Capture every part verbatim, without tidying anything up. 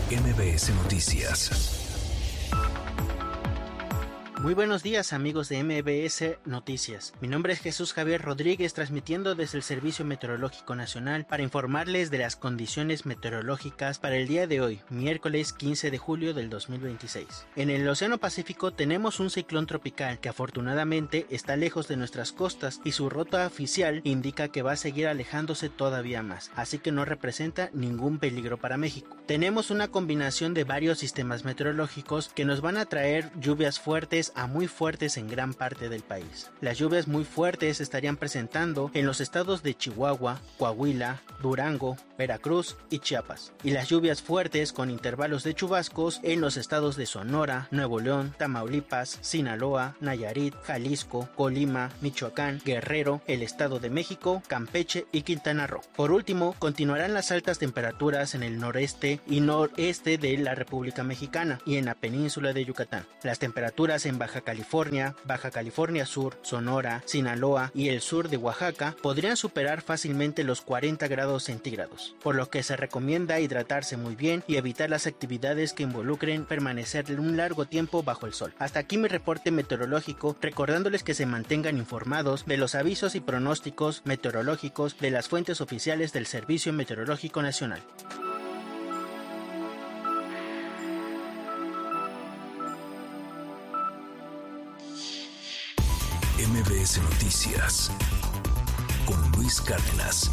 M B S Noticias. Muy buenos días, amigos de M B S Noticias. Mi nombre es Jesús Javier Rodríguez, transmitiendo desde el Servicio Meteorológico Nacional para informarles de las condiciones meteorológicas para el día de hoy, miércoles quince de julio del dos mil veintiséis. En el Océano Pacífico tenemos un ciclón tropical que afortunadamente está lejos de nuestras costas y su ruta oficial indica que va a seguir alejándose todavía más, así que no representa ningún peligro para México. Tenemos una combinación de varios sistemas meteorológicos que nos van a traer lluvias fuertes a muy fuertes en gran parte del país. Las lluvias muy fuertes se estarían presentando en los estados de Chihuahua, Coahuila, Durango, Veracruz y Chiapas, y las lluvias fuertes con intervalos de chubascos en los estados de Sonora, Nuevo León, Tamaulipas, Sinaloa, Nayarit, Jalisco, Colima, Michoacán, Guerrero, el Estado de México, Campeche y Quintana Roo. Por último, continuarán las altas temperaturas en el noreste y noreste de la República Mexicana y en la península de Yucatán. Las temperaturas en Baja California, Baja California Sur, Sonora, Sinaloa y el sur de Oaxaca podrían superar fácilmente los cuarenta grados centígrados, por lo que se recomienda hidratarse muy bien y evitar las actividades que involucren permanecer un largo tiempo bajo el sol. Hasta aquí mi reporte meteorológico, recordándoles que se mantengan informados de los avisos y pronósticos meteorológicos de las fuentes oficiales del Servicio Meteorológico Nacional. M B S Noticias con Luis Cárdenas.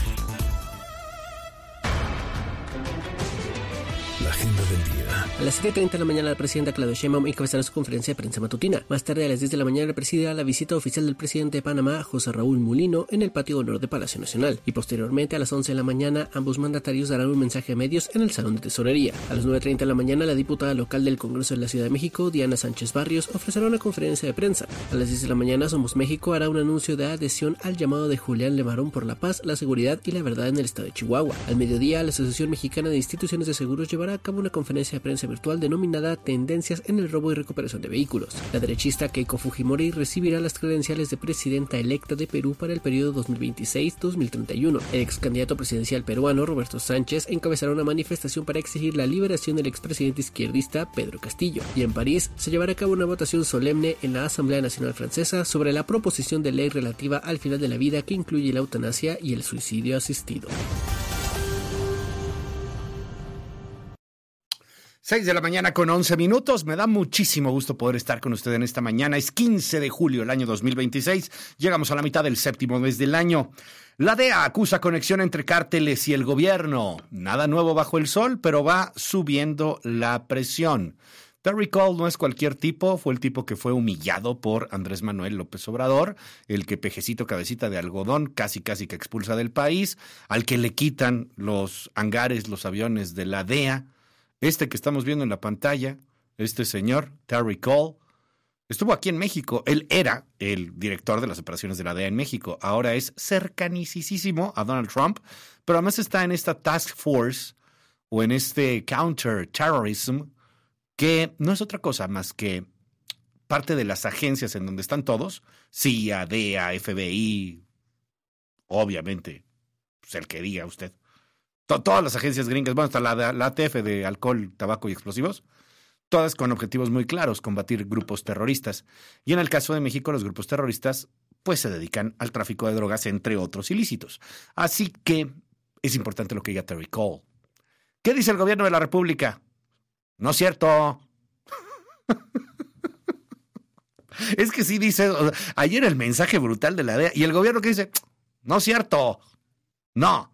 La agenda del día. A las siete treinta de la mañana la presidenta Claudia Sheinbaum encabezará su conferencia de prensa matutina. Más tarde, a las diez de la mañana, presidirá la visita oficial del presidente de Panamá, José Raúl Mulino, en el patio de honor de Palacio Nacional. Y posteriormente, a las once de la mañana, ambos mandatarios darán un mensaje a medios en el Salón de Tesorería. A las nueve treinta de la mañana, la diputada local del Congreso de la Ciudad de México, Diana Sánchez Barrios, ofrecerá una conferencia de prensa. A las diez de la mañana, Somos México hará un anuncio de adhesión al llamado de Julián Levarón por la paz, la seguridad y la verdad en el estado de Chihuahua. Al mediodía, la Asociación Mexicana de Instituciones de Seguros llevará a cabo una conferencia de prensa virtual denominada Tendencias en el robo y recuperación de vehículos. La derechista Keiko Fujimori recibirá las credenciales de presidenta electa de Perú para el periodo dos mil veintiséis a dos mil treinta y uno. El ex candidato presidencial peruano Roberto Sánchez encabezará una manifestación para exigir la liberación del expresidente izquierdista Pedro Castillo. Y en París se llevará a cabo una votación solemne en la Asamblea Nacional Francesa sobre la proposición de ley relativa al final de la vida que incluye la eutanasia y el suicidio asistido. seis de la mañana con once minutos. Me da muchísimo gusto poder estar con usted en esta mañana. Es quince de julio del año dos mil veintiséis. Llegamos a la mitad del séptimo mes del año. La D E A acusa conexión entre cárteles y el gobierno. Nada nuevo bajo el sol, pero va subiendo la presión. Terry Cole no es cualquier tipo, fue el tipo que fue humillado por Andrés Manuel López Obrador, el que pejecito cabecita de algodón casi casi que expulsa del país, al que le quitan los hangares, los aviones de la D E A. Este que estamos viendo en la pantalla, este señor, Terry Cole, estuvo aquí en México. Él era el director de las operaciones de la D E A en México. Ahora es cercanicísimo a Donald Trump, pero además está en esta task force o en este counter-terrorism, que no es otra cosa más que parte de las agencias en donde están todos, C I A, D E A, F B I, obviamente, pues el que diga usted. Todas las agencias gringas, bueno, hasta la, la A T F de alcohol, tabaco y explosivos, todas con objetivos muy claros, combatir grupos terroristas. Y en el caso de México, los grupos terroristas pues se dedican al tráfico de drogas, entre otros ilícitos. Así que es importante lo que diga Terry Cole. ¿Qué dice el gobierno de la República? No es cierto. Es que sí dice, ayer el mensaje brutal de la D E A, y el gobierno que dice, no es cierto, no.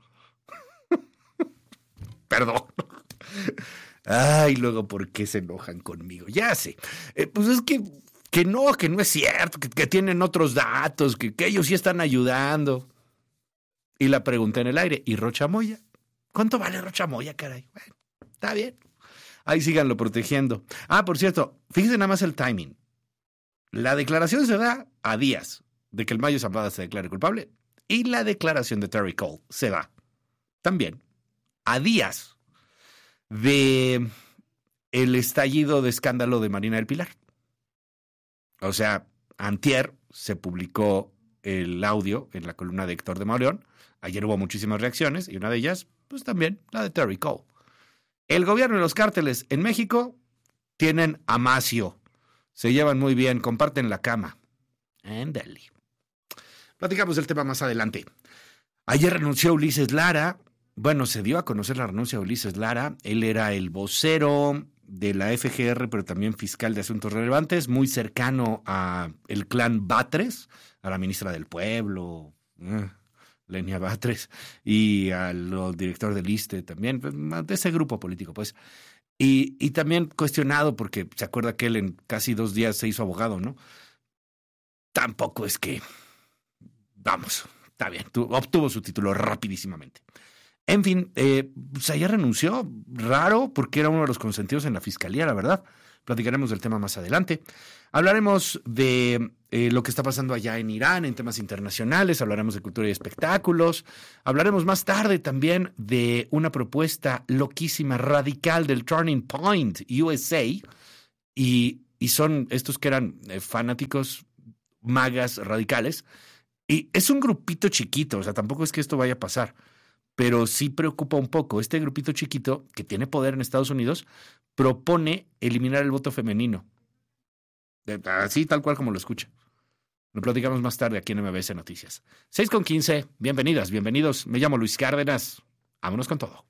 Perdón. Ay, luego, ¿por qué se enojan conmigo? Ya sé. Eh, pues es que, que no, que no es cierto, que, que tienen otros datos, que, que ellos sí están ayudando. Y la pregunta en el aire, ¿y Rocha Moya? ¿Cuánto vale Rocha Moya, caray? Bueno, está bien. Ahí síganlo protegiendo. Ah, por cierto, fíjense nada más el timing. La declaración se da a días de que el Mayo Zambada se declare culpable y la declaración de Terry Cole se da también a días de el estallido de escándalo de Marina del Pilar. O sea, antier se publicó el audio en la columna de Héctor de Mauleón. Ayer hubo muchísimas reacciones y una de ellas, pues también la de Terry Cole. El gobierno y los cárteles en México tienen amacio. Se llevan muy bien, comparten la cama. Ándale. Platicamos del tema más adelante. Ayer renunció Ulises Lara. Bueno, se dio a conocer la renuncia de Ulises Lara. Él era el vocero de la F G R, pero también fiscal de asuntos relevantes, muy cercano a el clan Batres, a la ministra del Pueblo, eh, Lenia Batres, y al director del ISSSTE también, de ese grupo político, pues. Y, y también cuestionado, porque se acuerda que él en casi dos días se hizo abogado, ¿no? Tampoco es que, vamos, está bien, tu, obtuvo su título rapidísimamente. En fin, eh, pues ayer renunció, raro, porque era uno de los consentidos en la fiscalía, la verdad. Platicaremos del tema más adelante. Hablaremos de eh, lo que está pasando allá en Irán, en temas internacionales, hablaremos de cultura y espectáculos. Hablaremos más tarde también de una propuesta loquísima, radical del Turning Point U S A. Y, y son estos que eran eh, fanáticos, magas radicales. Y es un grupito chiquito, o sea, tampoco es que esto vaya a pasar. Pero sí preocupa un poco. Este grupito chiquito, que tiene poder en Estados Unidos, propone eliminar el voto femenino. Así, tal cual como lo escucha. Lo platicamos más tarde aquí en M B S Noticias. seis con quince, bienvenidas, bienvenidos. Me llamo Luis Cárdenas. Vámonos con todo.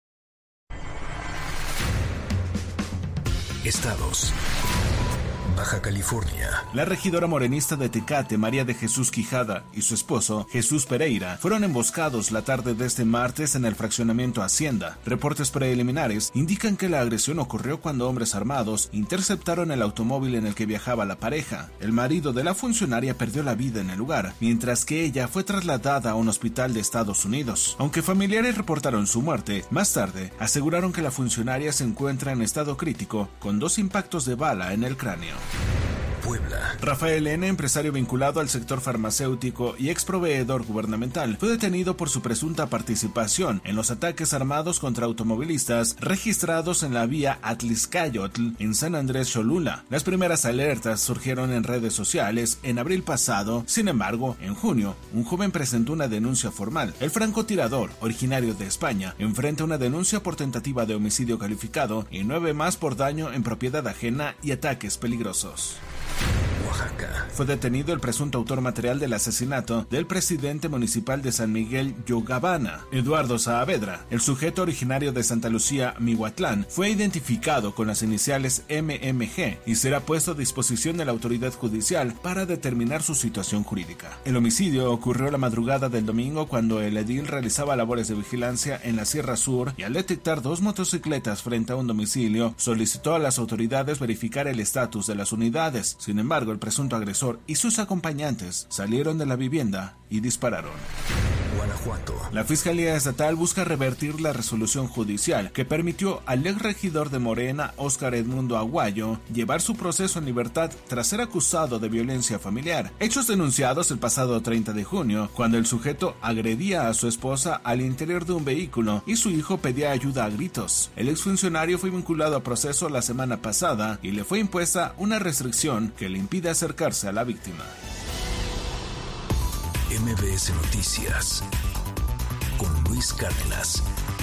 Estados. Baja California. La regidora morenista de Tecate, María de Jesús Quijada, y su esposo, Jesús Pereira, fueron emboscados la tarde de este martes en el fraccionamiento Hacienda. Reportes preliminares indican que la agresión ocurrió cuando hombres armados interceptaron el automóvil en el que viajaba la pareja. El marido de la funcionaria perdió la vida en el lugar, mientras que ella fue trasladada a un hospital de Estados Unidos. Aunque familiares reportaron su muerte, más tarde aseguraron que la funcionaria se encuentra en estado crítico, con dos impactos de bala en el cráneo. Puebla. Rafael N., empresario vinculado al sector farmacéutico y ex proveedor gubernamental, fue detenido por su presunta participación en los ataques armados contra automovilistas registrados en la vía Atlixcayotl en San Andrés Cholula. Las primeras alertas surgieron en redes sociales en abril pasado. Sin embargo, en junio, un joven presentó una denuncia formal. El francotirador, originario de España, enfrenta una denuncia por tentativa de homicidio calificado y nueve más por daño en propiedad ajena y ataques peligrosos. Oaxaca. Fue detenido el presunto autor material del asesinato del presidente municipal de San Miguel Yogabana, Eduardo Saavedra. El sujeto originario de Santa Lucía, Mihuatlán, fue identificado con las iniciales M M G y será puesto a disposición de la autoridad judicial para determinar su situación jurídica. El homicidio ocurrió la madrugada del domingo cuando el edil realizaba labores de vigilancia en la Sierra Sur y al detectar dos motocicletas frente a un domicilio, solicitó a las autoridades verificar el estatus de las unidades. Sin embargo, el presunto agresor y sus acompañantes salieron de la vivienda y dispararon. Guanajuato. La Fiscalía Estatal busca revertir la resolución judicial que permitió al ex regidor de Morena, Óscar Edmundo Aguayo, llevar su proceso en libertad tras ser acusado de violencia familiar. Hechos denunciados el pasado treinta de junio, cuando el sujeto agredía a su esposa al interior de un vehículo y su hijo pedía ayuda a gritos. El exfuncionario fue vinculado a proceso la semana pasada y le fue impuesta una restricción que le impide acercarse a la víctima. M B S Noticias con Luis Cárdenas.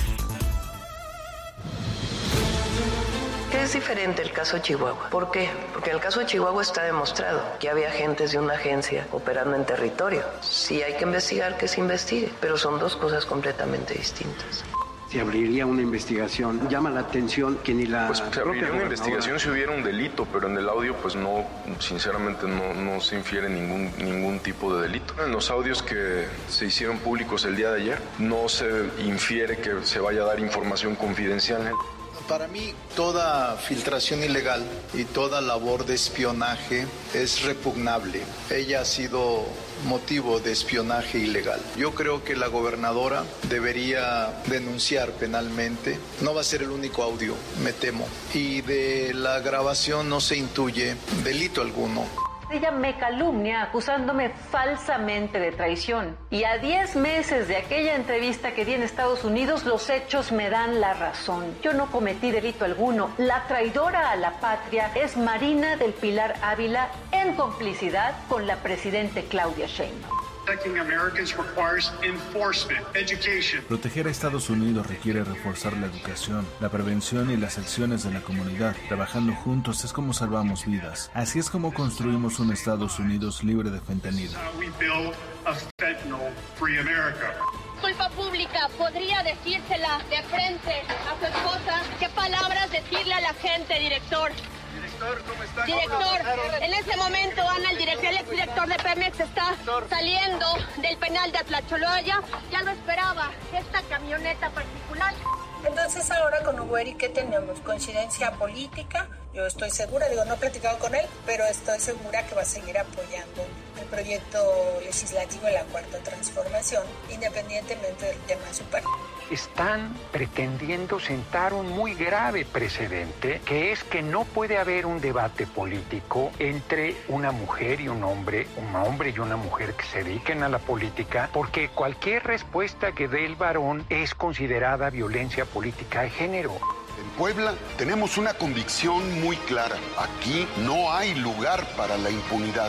Es diferente el caso Chihuahua. ¿Por qué? Porque en el caso de Chihuahua está demostrado que había agentes de una agencia operando en territorio. Si hay que investigar, que se investigue, pero son dos cosas completamente distintas. Se abriría una investigación. Llama la atención que ni la... Pues se abriría una investigación si hubiera un delito, pero en el audio pues no, sinceramente no, no se infiere ningún, ningún tipo de delito. En los audios que se hicieron públicos el día de ayer no se infiere que se vaya a dar información confidencial. Para mí, toda filtración ilegal y toda labor de espionaje es repugnable. Ella ha sido motivo de espionaje ilegal. Yo creo que la gobernadora debería denunciar penalmente. No va a ser el único audio, me temo. Y de la grabación no se intuye delito alguno. Ella me calumnia acusándome falsamente de traición. Y a diez meses de aquella entrevista que di en Estados Unidos, los hechos me dan la razón. Yo no cometí delito alguno. La traidora a la patria es Marina del Pilar Ávila en complicidad con la presidente Claudia Sheinbaum. Proteger a Estados Unidos requiere reforzar la educación, la prevención y las acciones de la comunidad. Trabajando juntos es como salvamos vidas. Así es como construimos un Estados Unidos libre de fentanilo. Disculpa pública, ¿podría decírsela de frente a su esposa? ¿Qué palabras decirle a la gente, director? Director, ¿cómo está? Director, en este momento, Ana, el director, el exdirector de Pemex está saliendo del penal de Atlacholoya. Ya lo esperaba, esta camioneta particular. Entonces ahora con Ugueri, ¿qué tenemos? ¿Coincidencia política? Yo estoy segura, digo, no he platicado con él, pero estoy segura que va a seguir apoyando el proyecto legislativo de la Cuarta Transformación, independientemente del tema de su partido. Están pretendiendo sentar un muy grave precedente, que es que no puede haber un debate político entre una mujer y un hombre, un hombre y una mujer que se dediquen a la política, porque cualquier respuesta que dé el varón es considerada violencia política de género. En Puebla tenemos una convicción muy clara. Aquí no hay lugar para la impunidad.